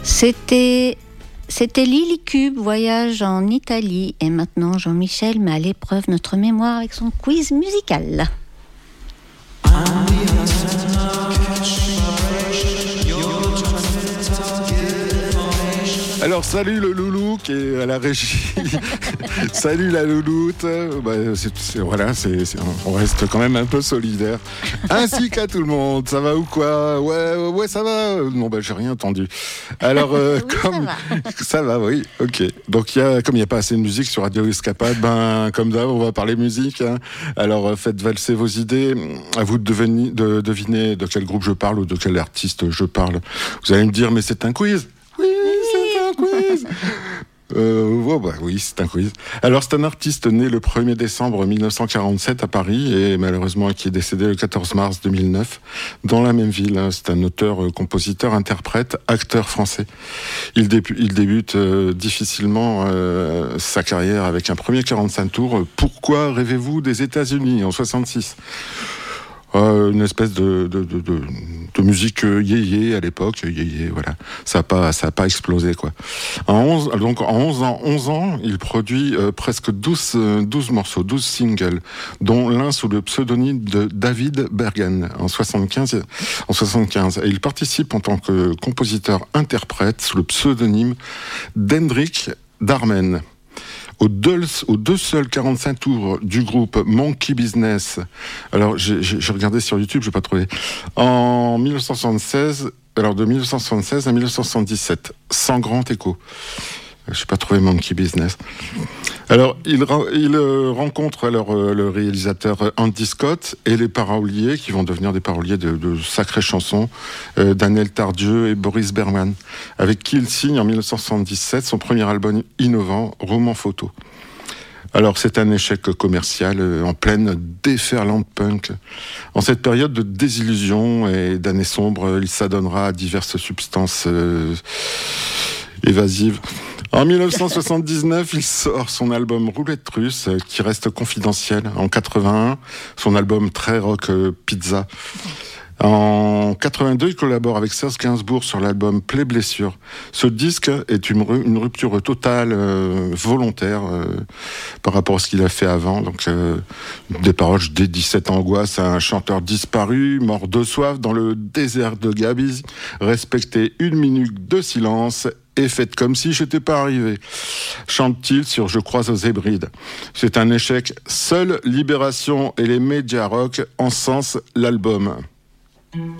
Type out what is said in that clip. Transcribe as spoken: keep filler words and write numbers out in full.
C'était, c'était Lily Cube, voyage en Italie. Et maintenant, Jean-Michel met à l'épreuve notre mémoire avec son quiz musical. Alors salut le loulou qui est à la régie. Salut la louloute. Bah, c'est, c'est, voilà, c'est, c'est, on reste quand même un peu solidaire. Ainsi qu'à tout le monde. Ça va ou quoi? Ouais, ouais, ça va. Non, bah j'ai rien entendu. Alors euh, oui, comme ça va. ça va, oui. Ok. Donc il y a, comme il n'y a pas assez de musique sur Radio Escapade, ben comme d'hab, on va parler musique. Hein. Alors euh, faites valser vos idées. À vous de, devenir, de deviner de quel groupe je parle ou de quel artiste je parle. Vous allez me dire, mais c'est un quiz. Oui, c'est un quiz. Euh, oh bah oui, c'est un quiz. Alors, c'est un artiste né le premier décembre mille neuf cent quarante-sept à Paris et malheureusement qui est décédé le quatorze mars deux mille neuf dans la même ville. C'est un auteur, compositeur, interprète, acteur français. Il, débute, il débute euh, difficilement euh, sa carrière avec un premier quarante-cinq tours. Pourquoi rêvez-vous des États-Unis en soixante-six? Euh, une espèce de, de, de, de, de musique yéyé à l'époque, yéyé, voilà. Ça n'a pas, ça a pas explosé, quoi. En onze, donc, en onze ans, onze ans, il produit euh, presque douze, douze morceaux, douze singles, dont l'un sous le pseudonyme de David Bergen, en soixante-quinze, en soixante-quinze. Et il participe en tant que compositeur-interprète sous le pseudonyme d'Hendrik Darmen. Aux deux, aux deux seuls quarante-cinq tours du groupe Monkey Business. Alors, j'ai, j'ai, j'ai regardé sur YouTube, je n'ai pas trouvé. En mille neuf cent soixante-seize, alors de mille neuf cent soixante-seize à mille neuf cent soixante-dix-sept, sans grand écho. Je n'ai pas trouvé Monkey Business. Alors, il, il euh, rencontre alors, euh, le réalisateur Andy Scott et les paroliers, qui vont devenir des paroliers de, de sacrées chansons, euh, Daniel Tardieu et Boris Berman, avec qui il signe en mille neuf cent soixante-dix-sept son premier album innovant, Roman Photo. Alors, c'est un échec commercial euh, en pleine déferlante punk. En cette période de désillusion et d'années sombres, il s'adonnera à diverses substances euh, évasives. En mille neuf cent soixante-dix-neuf, il sort son album Roulette Russe, qui reste confidentiel. En quatre-vingt-un, son album Très Rock Pizza. En quatre-vingt-deux, il collabore avec Serge Gainsbourg sur l'album Play Blessure. Ce disque est une, une rupture totale, euh, volontaire, euh, par rapport à ce qu'il a fait avant. Donc, euh, des paroles, je dédie cette angoisse à un chanteur disparu, mort de soif dans le désert de Gabi. Respectez une minute de silence et faites comme si j'étais pas arrivé. Chante-t-il sur Je crois aux Hébrides. C'est un échec. Seule Libération et les médias rock encensent l'album.